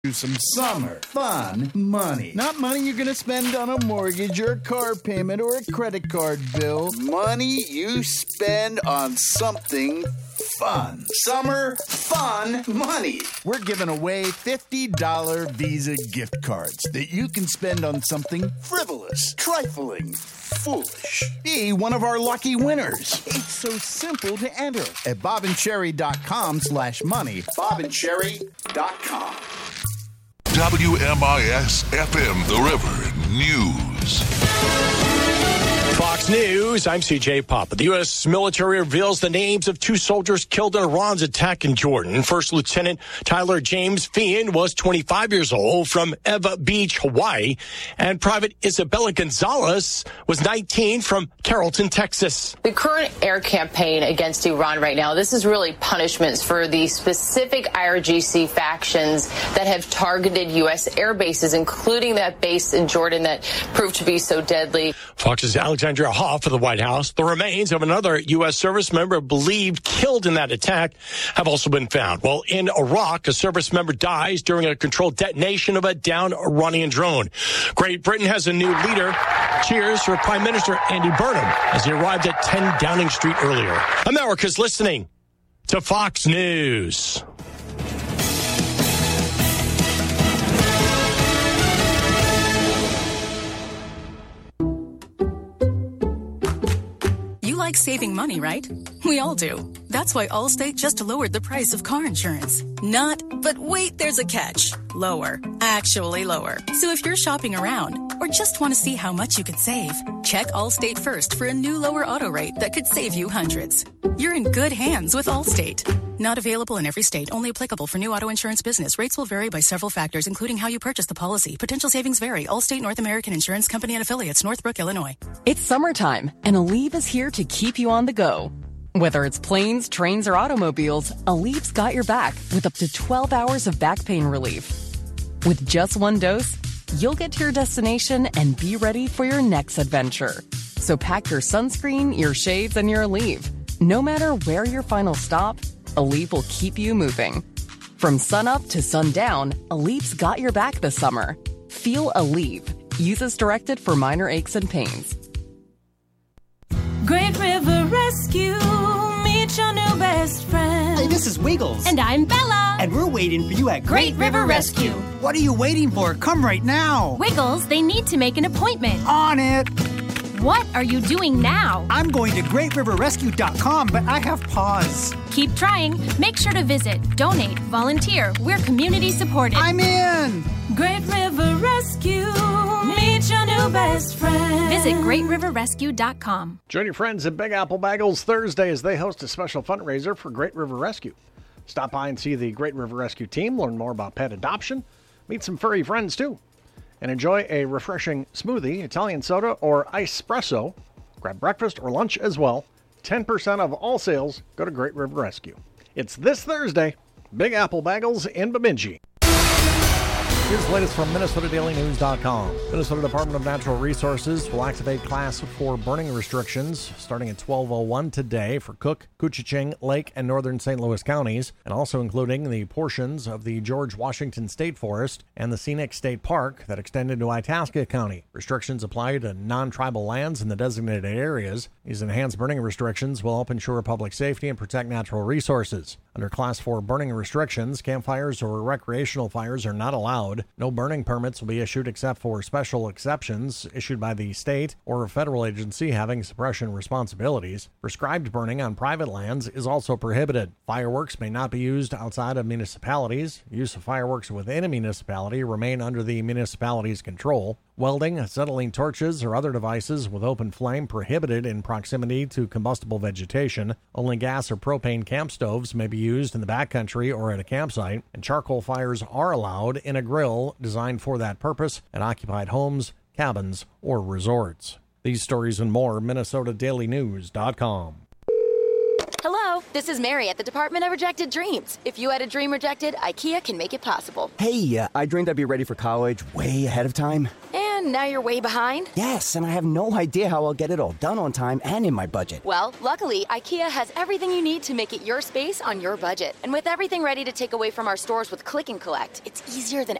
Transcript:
you some summer fun money. Not money you're going to spend on a mortgage or a car payment or a credit card bill. Money you spend on something fun. Summer fun money. We're giving away $50 Visa gift cards that you can spend on something frivolous, trifling, foolish. Be one of our lucky winners. It's so simple to enter at bobandcherry.com/money. bobandcherry.com. WMIS FM, The River News. Fox News, I'm CJ Papa. The U.S. military reveals the names of 2 soldiers killed in Iran's attack in Jordan. First Lieutenant Tyler James Feehan was 25 years old from Eva Beach, Hawaii. And Private Isabella Gonzalez was 19 from Carrollton, Texas. The current air campaign against Iran right now, this is really punishments for the specific IRGC factions that have targeted U.S. air bases, including that base in Jordan that proved to be so deadly. Fox's Alexandria Hoff of the White House. The remains of another U.S. service member believed killed in that attack have also been found. Well, in Iraq, a service member dies during a controlled detonation of a downed Iranian drone. Great Britain has a new leader. Cheers for Prime Minister Andy Burnham as he arrived at 10 Downing Street earlier. America's listening to Fox News. Like saving money, right? We all do. That's why Allstate just lowered the price of car insurance. Not, but wait, there's a catch. Lower. Actually lower. So if you're shopping around or just want to see how much you could save, check Allstate first for a new lower auto rate that could save you hundreds. You're in good hands with Allstate. Not available in every state. Only applicable for new auto insurance business. Rates will vary by several factors, including how you purchase the policy. Potential savings vary. Allstate North American Insurance Company and Affiliates, Northbrook, Illinois. It's summertime, and Aleve is here to keep you on the go. Whether it's planes, trains, or automobiles, Aleve's got your back with up to 12 hours of back pain relief. With just one dose, you'll get to your destination and be ready for your next adventure. So pack your sunscreen, your shades, and your Aleve. No matter where your final stop, Aleve will keep you moving. From sunup to sundown, Aleve's got your back this summer. Feel Aleve. Use as directed for minor aches and pains. Great River Rescue, meet your new best friend. Hey, this is Wiggles. And I'm Bella. And we're waiting for you at Great River Rescue. What are you waiting for? Come right now. Wiggles, they need to make an appointment. On it. What are you doing now? I'm going to greatriverrescue.com, but I have pause. Keep trying. Make sure to visit, donate, volunteer. We're community supported. I'm in. Great River Rescue. Meet your new best friend. Visit greatriverrescue.com. Join your friends at Big Apple Bagels Thursday as they host a special fundraiser for Great River Rescue. Stop by and see the Great River Rescue team, learn more about pet adoption, meet some furry friends too, and enjoy a refreshing smoothie, Italian soda, or espresso. Grab breakfast or lunch as well. 10% of all sales go to Great River Rescue. It's this Thursday, Big Apple Bagels in Bemidji. Here's the latest from MinnesotaDailyNews.com. Minnesota Department of Natural Resources will activate Class 4 burning restrictions starting at 12:01 today for Cook, Couchiching, Lake, and northern St. Louis counties, and also including the portions of the George Washington State Forest and the Scenic State Park that extend into Itasca County. Restrictions apply to non-tribal lands in the designated areas. These enhanced burning restrictions will help ensure public safety and protect natural resources. Under Class 4 burning restrictions, campfires or recreational fires are not allowed. No burning permits will be issued except for special exceptions issued by the state or a federal agency having suppression responsibilities. Prescribed burning on private lands is also prohibited. Fireworks may not be used outside of municipalities. Use of fireworks within a municipality remain under the municipality's control. Welding, acetylene torches, or other devices with open flame prohibited in proximity to combustible vegetation. Only gas or propane camp stoves may be used in the backcountry or at a campsite, and charcoal fires are allowed in a grill designed for that purpose at occupied homes, cabins, or resorts. These stories and more, MinnesotaDailyNews.com. Hello, this is Mary at the Department of Rejected Dreams. If you had a dream rejected, IKEA can make it possible. Hey, I dreamed I'd be ready for college way ahead of time. And And now you're way behind? Yes, and I have no idea how I'll get it all done on time and in my budget. Well, luckily, IKEA has everything you need to make it your space on your budget. And with everything ready to take away from our stores with Click and Collect, it's easier than